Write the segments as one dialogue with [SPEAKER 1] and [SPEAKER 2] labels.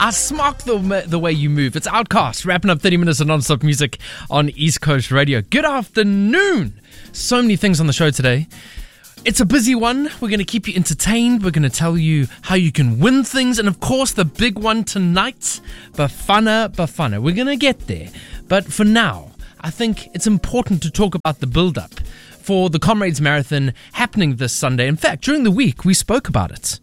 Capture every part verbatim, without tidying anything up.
[SPEAKER 1] I smock the, the way you move. It's Outcast, wrapping up thirty minutes of non-stop music on East Coast Radio. Good afternoon. So many things on the show today. It's a busy one. We're going to keep you entertained. We're going to tell you how you can win things. And of course, the big one tonight, Bafana Bafana. We're going to get there. But for now, I think it's important to talk about the build-up for the Comrades Marathon happening this Sunday. In fact, during the week, we spoke about it.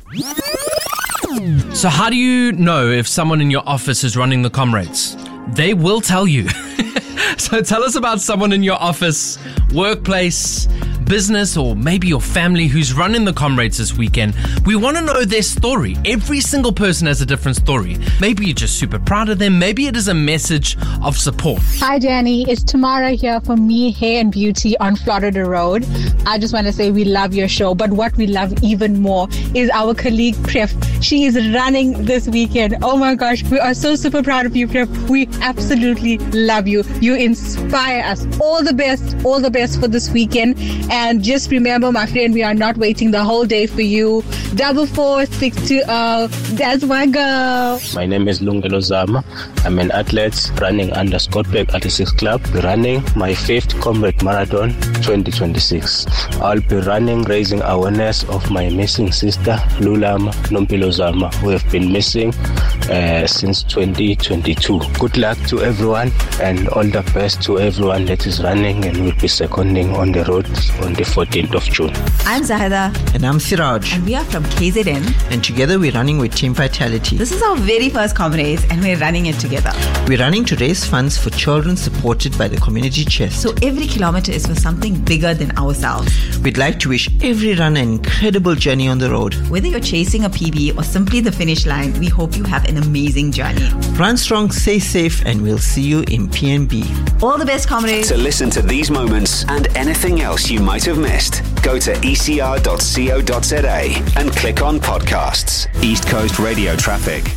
[SPEAKER 1] So how do you know if someone in your office is running the Comrades? They will tell you. So tell us about someone in your office, workplace, business, or maybe your family who's running the Comrades this weekend. We want to know their story. Every single person has a different story. Maybe you're just super proud of them. Maybe it is a message of support.
[SPEAKER 2] Hi, Danny. It's Tamara here for Me Hair and Beauty on Florida Road. I just want to say we love your show, but what we love even more is our colleague Pref. She is running this weekend. Oh my gosh, we are so super proud of you, Pref. We absolutely love you. You inspire us. All the best, all the best for this weekend. And just remember, my friend, we are not waiting the whole day for you. Double four, six, two, oh, that's my girl.
[SPEAKER 3] My name is Lungelo Zama. I'm an athlete running under Scottberg Athletics Club. Running my fifth Comrade Marathon twenty twenty-six. I'll be running, raising awareness of my missing sister, Lulama Nompilo Zama, who have been missing uh, since twenty twenty-two. Good luck to everyone and all the best to everyone that is running and will be seconding on the road on the fourteenth of June.
[SPEAKER 4] I'm Zahida.
[SPEAKER 5] And I'm Siraj.
[SPEAKER 4] And we are from K Z N.
[SPEAKER 5] And together we're running with Team Vitality.
[SPEAKER 4] This is our very first Comrades and we're running it together.
[SPEAKER 5] We're running to raise funds for children supported by the Community Chest.
[SPEAKER 4] So every kilometer is for something bigger than ourselves.
[SPEAKER 5] We'd like to wish every runner an incredible journey on the road.
[SPEAKER 4] Whether you're chasing a P B or simply the finish line, we hope you have an amazing journey.
[SPEAKER 5] Run strong, stay safe, and we'll see you in P N B.
[SPEAKER 4] All the best, Comrades.
[SPEAKER 6] To listen to these moments and anything else you might have missed, go to e c r dot co dot z a and click on podcasts. East Coast Radio Traffic.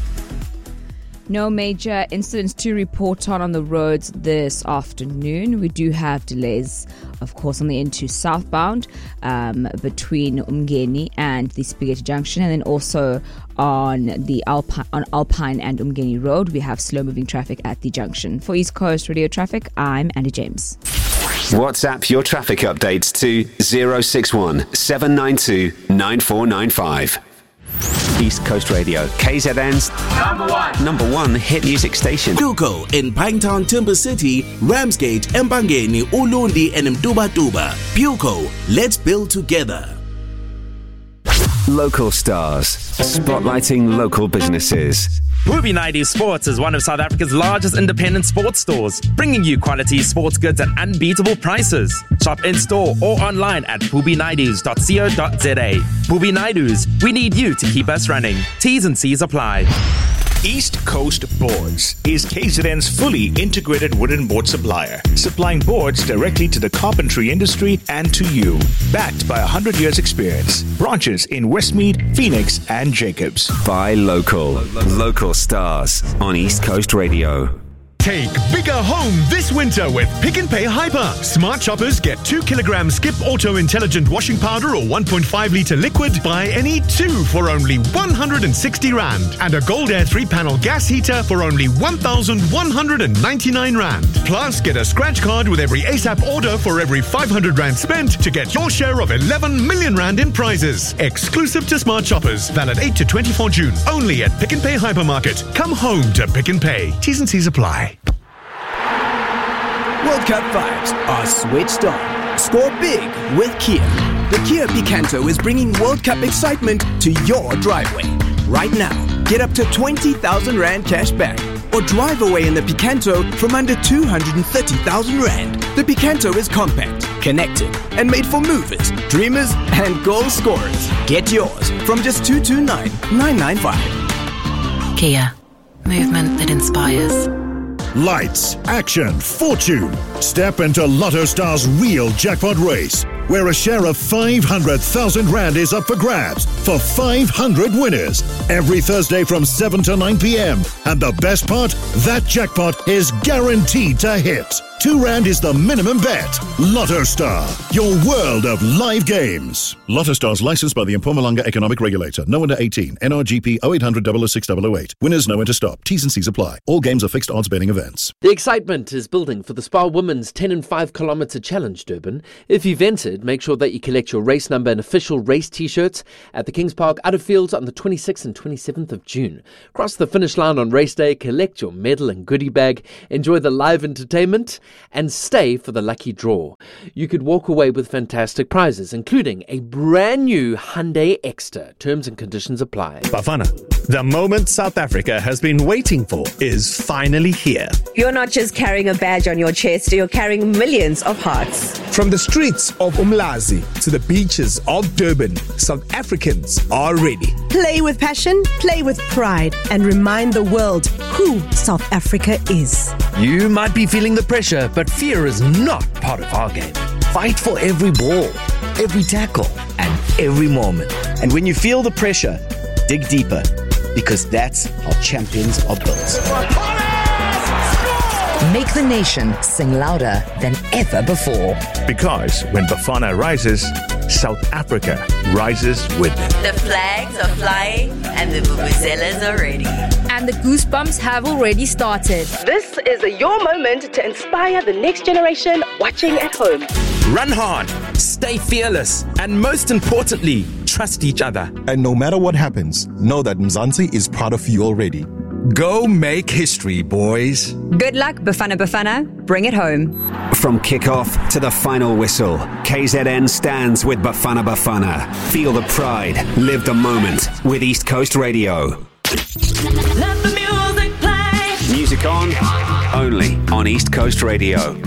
[SPEAKER 7] No major incidents to report on on the roads this afternoon. We do have delays, of course, on the N two southbound um, between Umgeni and the Spaghetti Junction, and then also on the Alpine, on Alpine and Umgeni Road. We have slow-moving traffic at the junction. For East Coast Radio Traffic, I'm Andy James.
[SPEAKER 6] WhatsApp your traffic updates to zero six one seven nine two nine four nine five. East Coast Radio, K Z N's number one, number one hit music station.
[SPEAKER 8] Duco in Pinetown, Timber City, Ramsgate, Mbangeni, Ulundi, and Mtubatuba. Buco, let's build together.
[SPEAKER 6] Local stars, spotlighting local businesses.
[SPEAKER 9] Booby Naidu Sports is one of South Africa's largest independent sports stores, bringing you quality sports goods at unbeatable prices. Shop in-store or online at booby naidus dot co dot z a. Booby Naidus, we need you to keep us running. T's and C's apply.
[SPEAKER 10] East Coast Boards is K Z N's fully integrated wooden board supplier, supplying boards directly to the carpentry industry and to you. Backed by one hundred years experience. Branches in Westmead, Phoenix, and Jacobs.
[SPEAKER 6] Buy local. Local stars on East Coast Radio.
[SPEAKER 11] Take bigger home this winter with Pick n Pay Hyper. Smart shoppers get two kilogram Skip Auto Intelligent Washing Powder or one point five litre liquid. Buy any two for only one hundred sixty rand. And a Gold Air three panel gas heater for only one thousand one hundred ninety-nine rand. Plus, get a scratch card with every ASAP order for every five hundred rand spent to get your share of eleven million rand in prizes. Exclusive to smart shoppers. Valid eight to twenty-four June. Only at Pick n Pay Hypermarket. Come home to Pick n Pay. T's and C's apply.
[SPEAKER 12] World Cup vibes are switched on. Score big with Kia. The Kia Picanto is bringing World Cup excitement to your driveway. Right now, get up to twenty thousand rand cash back or drive away in the Picanto from under two hundred thirty thousand rand. The Picanto is compact, connected, and made for movers, dreamers, and goal scorers. Get yours from just two hundred twenty-nine thousand nine hundred ninety-five.
[SPEAKER 13] Kia. Movement that inspires.
[SPEAKER 14] Lights, action, fortune. Step into Lotto Star's real jackpot race. where a share of five hundred thousand Rand is up for grabs for five hundred winners every Thursday from seven to nine p.m. And the best part, that jackpot is guaranteed to hit. Two Rand is the minimum bet. Lotto Star, your world of live games. Lotto Star's licensed by the Mpumalanga Economic Regulator. No under eighteen. N R G P oh eight hundred, double oh six, double oh eight. Winners know when to stop. T's and C's apply. All games are fixed odds betting events.
[SPEAKER 15] The excitement is building for the Spar Women's ten and five kilometre challenge, Durban. If you've entered, make sure that you collect your race number and official race t-shirts at the Kings Park Outer Fields on the twenty-sixth and twenty-seventh of June. Cross the finish line on race day, collect your medal and goodie bag, enjoy the live entertainment, and stay for the lucky draw. You could walk away with fantastic prizes, including a brand new Hyundai Exter. Terms and conditions apply.
[SPEAKER 16] Bafana, the moment South Africa has been waiting for is finally here.
[SPEAKER 17] You're not just carrying a badge on your chest, you're carrying millions of hearts.
[SPEAKER 18] From the streets of Umlazi to the beaches of Durban, South Africans are ready.
[SPEAKER 19] Play with passion, play with pride, and remind the world who South Africa is.
[SPEAKER 20] You might be feeling the pressure, but fear is not part of our game. Fight for every ball, every tackle, and every moment. And when you feel the pressure, dig deeper, because that's how champions are built.
[SPEAKER 21] Make the nation sing louder than ever before.
[SPEAKER 10] Because when Bafana rises, South Africa rises with it.
[SPEAKER 22] The flags are flying and the vuvuzelas are ready.
[SPEAKER 23] And the goosebumps have already started.
[SPEAKER 24] This is your moment to inspire the next generation watching at home.
[SPEAKER 9] Run hard, stay fearless, and most importantly, trust each other.
[SPEAKER 25] And no matter what happens, know that Mzansi is proud of you already.
[SPEAKER 20] Go make history, boys.
[SPEAKER 26] Good luck, Bafana Bafana. Bring it home.
[SPEAKER 6] From kickoff to the final whistle, K Z N stands with Bafana Bafana. Feel the pride, live the moment with East Coast Radio.
[SPEAKER 22] Let the music play.
[SPEAKER 6] Music on, only on East Coast Radio.